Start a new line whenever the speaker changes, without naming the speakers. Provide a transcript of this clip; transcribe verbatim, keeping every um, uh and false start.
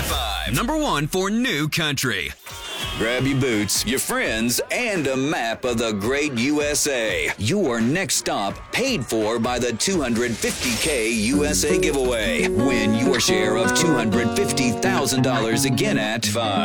five. Number one for New Country. Grab your boots, your friends, and a map of the great U S A. Your next stop paid for by the two hundred fifty K U S A giveaway. Win your share of two hundred fifty thousand dollars again at five.